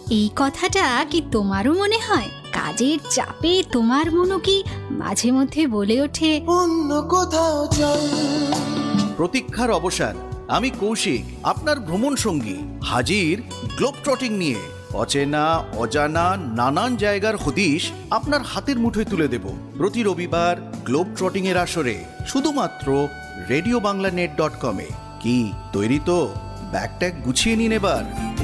এই কথাটা কি তোমারও মনে হয়? কাজের চাপে তোমার মনও কি মাঝে মধ্যে বলে ওঠে অন্য কোথাও চল? প্রতীক্ষার অবসান। আমি কৌশিক, আপনার ভ্রমণ সঙ্গী, হাজির গ্লোব ট্রটিং নিয়ে। অচেনা অজানা নানান জায়গার হদিশ আপনার হাতের মুঠোয় তুলে দেব প্রতি রবিবার গ্লোব ট্রটিং এর আসরে, শুধুমাত্র রেডিওবাংলানেট.com-এ। কি তৈরি তো? ব্যাগ ট্যাগ গুছিয়ে নিন এবার।